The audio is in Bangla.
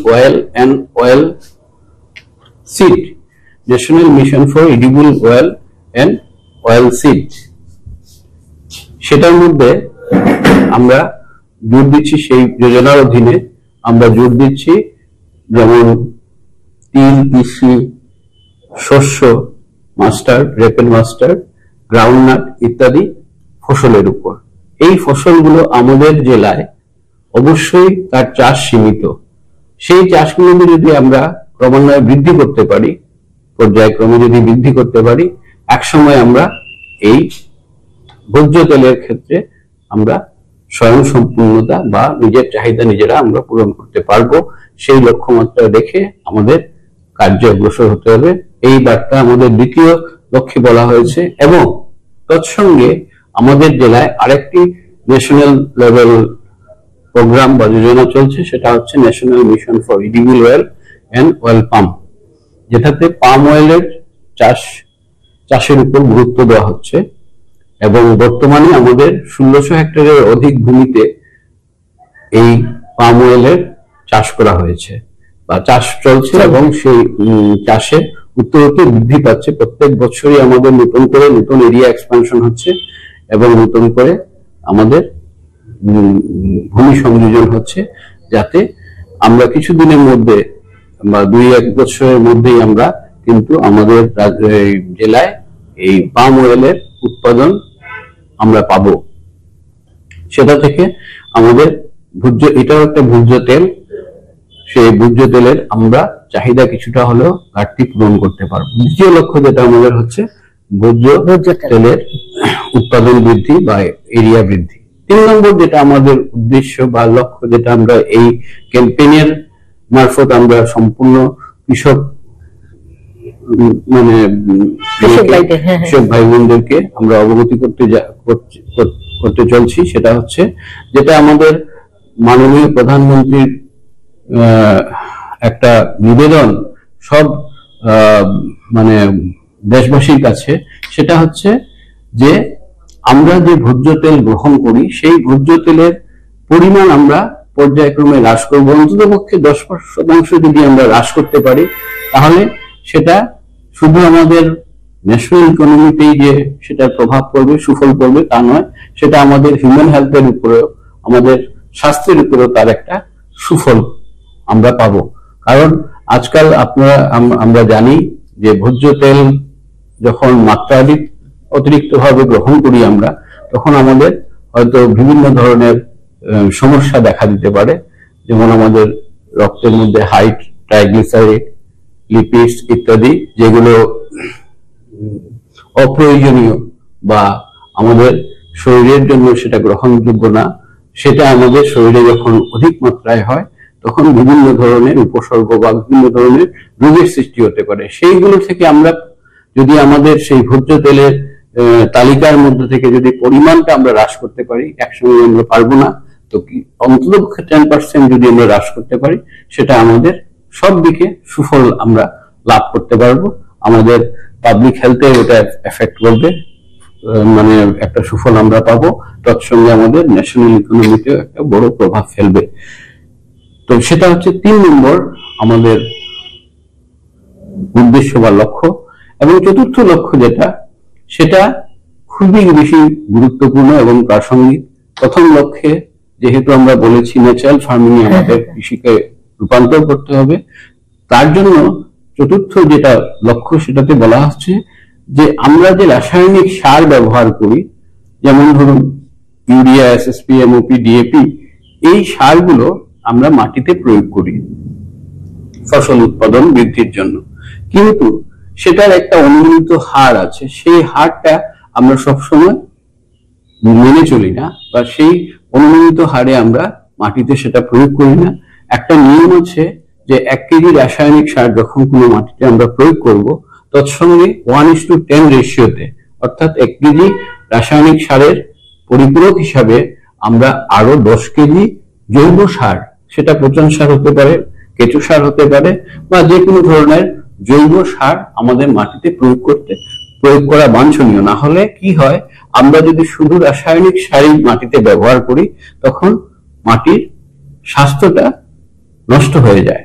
oil and oil seed, National Mission for Edible Oil and Oil Seed। সেটার মধ্যে আমরা জোর দিচ্ছি, সেই যোজনার অধীনে আমরা জোর দিচ্ছি যেমন তিল, তিসি, শস্য, মাস্টার্ড, রেপেল মাস্টার্ড, গ্রাউন্ডনাট ইত্যাদি ফসলের উপর। এই ফসলগুলো আমাদের জেলায় অবশ্যই তার চাষ সীমিত। সেই চাষগুলোকে যদি আমরা ক্রমান্বয়ে বৃদ্ধি করতে পারি, পর্যায়ক্রমে যদি বৃদ্ধি করতে পারি, একসময় আমরা এই ভোজ্য তেলের ক্ষেত্রে আমরা স্বয়ং সম্পূর্ণতা বা নিজের চাহিদা নিজেরা আমরা পূরণ করতে পারবো। সেই লক্ষ্যমাত্রা রেখে আমাদের কার্যে অগ্রসর হতে হবে। এই বার্তা আমাদের দ্বিতীয় লক্ষ্যে বলা হয়েছে। এবং তৎসঙ্গে আমাদের জেলায় আরেকটি ন্যাশনাল লেভেল প্রোগ্রাম বা যোজনা চলছে, সেটা হচ্ছে national mission for edible oil and oil palm, যেটাতে পাম অয়েলের চাষের উপর গুরুত্ব দেওয়া হচ্ছে। এবং বর্তমানে আমাদের 1600 হেক্টরের অধিক ভূমিতে এই পাম অয়েলের চাষ করা হয়েছে বা চাষ চলছে, এবং সেই চাষের উত্তরোত্তর বৃদ্ধি পাচ্ছে। প্রত্যেক বছরই আমাদের নতুন করে নতুন এরিয়া এক্সপানশন হচ্ছে এবং নতুন করে আমাদের ভূমি সংযোজন হচ্ছে, যাতে আমরা কিছুদিনের মধ্যে বা 2-1 বছরের মধ্যেই আমরা কিন্তু আমাদের জেলায় এই পাম অয়েলের উৎপাদন আমরা পাবো। সেটা থেকে আমাদের এটাও একটা ভোজ্য তেল, সেই ভোজ্য তেলের আমরা চাহিদা কিছুটা হলেও ঘাটতি পূরণ করতে পারবো। দ্বিতীয় লক্ষ্য যেটা আমাদের হচ্ছে ভোজ্য তেলের উৎপাদন বৃদ্ধি বা এরিয়া বৃদ্ধি। 3 নম্বর যেটা আমাদের উদ্দেশ্য বা লক্ষ্য, যেটা আমরা এই ক্যাম্পেইনের মারফত আমরা সম্পূর্ণ কৃষক ভাই বোনদেরকে আমরা অবগতি করতে চলছি, সেটা হচ্ছে যেটা আমাদের মাননীয় প্রধানমন্ত্রীর একটা নিবেদন সব দেশবাসীর কাছে, সেটা হচ্ছে যে আমরা যে ভোজ্য তেল গ্রহণ করি সেই ভোজ্য তেলের পরিমাণ আমরা পর্যায়ক্রমে হ্রাস করবো। অন্ততপক্ষে 10% যদি আমরা হ্রাস করতে পারি, তাহলে সেটা শুধু আমাদের ন্যাশনাল ইকোনমিতেই যে সেটার প্রভাব পড়বে, সুফল পড়বে তা নয়, সেটা আমাদের হিউম্যান হেলথের উপরেও, আমাদের স্বাস্থ্যের উপরেও তার একটা সুফল আমরা পাবো। কারণ আজকাল আমরা জানি যে ভোজ্য তেল যখন মাত্রাধিক অতিরিক্ত ভাবে গ্রহণ করি আমরা, তখন আমাদের হয়তো বিভিন্ন ধরনের সমস্যা দেখা দিতে পারে। যেমন আমাদের রক্তের মধ্যে হাই ট্রাইগ্লিসারাইড, লিপিডস ইত্যাদি, যেগুলো অপ্রয়োজনীয় বা আমাদের শরীরের জন্য সেটা গ্রহণযোগ্য না, সেটা আমাদের শরীরে যখন অধিক মাত্রায় হয় তখন বিভিন্ন ধরনের উপসর্গ বা বিভিন্ন ধরনের রোগের সৃষ্টি হতে পারে। সেইগুলো থেকে আমরা যদি আমাদের সেই ভোজ্য তেলের তালিকার মধ্যে থেকে যদি পরিমাণটা আমরা হ্রাস করতে পারি, একসঙ্গে আমরা পারবো না, তো অন্তত 10% যদি আমরা হ্রাস করতে পারি, সেটা আমাদের সব দিকে সুফল আমরা লাভ করতে পারবো। আমাদের পাবলিক হেলথে ওটা এফেক্ট করবে, একটা সুফল আমরা পাবো, তৎসঙ্গে আমাদের ন্যাশনাল ইকোনমিতে একটা বড় প্রভাব ফেলবে। তো সেটা হচ্ছে 3 নম্বর আমাদের উদ্দেশ্য বা লক্ষ্য। এবং 4র্থ লক্ষ্য যেটা, সেটা খুবই বেশি গুরুত্বপূর্ণ এবং প্রাসঙ্গিক। প্রথম লক্ষ্যে যেহেতু আমরা বলেছি ন্যাচারাল ফার্মিং এ আমাদের কৃষিকে রূপান্তর করতে হবে, তার জন্য 4র্থ যেটা লক্ষ্য, সেটাতে বলা হচ্ছে যে আমরা যে রাসায়নিক সার ব্যবহার করি, যেমন ধরুন ইউরিয়া, এসএসপি, এমওপি, ডিএপি, এই সারগুলো আমরা মাটিতে প্রয়োগ করি ফসল উৎপাদন বৃদ্ধির জন্য, কিন্তু সেটার একটা অনুমোদিত হার আছে। সেই হারটা আমরা সবসময় মেনে চলি না, বা সেই অনুমোদিত হারে আমরা মাটিতে সেটা প্রয়োগ করি না। একটা নিয়ম আছে যে 1 কেজি রাসায়নিক সার যখন কোনো মাটিতে আমরা প্রয়োগ করব, তৎসঙ্গে 1:10 রেশিওতে, অর্থাৎ 1 কেজি রাসায়নিক সারের পরিপূরক হিসাবে আমরা আরো 10 কেজি জৈব সার, সেটা পচন সার হতে পারে, কেঁচো সার হতে পারে, বা যে কোনো ধরনের জৈব সার আমাদের মাটিতে প্রয়োগ করা বাঞ্ছনীয়। না হলে কি হয়, আমরা যদি শুধু রাসায়নিক সারই মাটিতে ব্যবহার করি, তখন মাটির স্বাস্থ্যটা নষ্ট হয়ে যায়।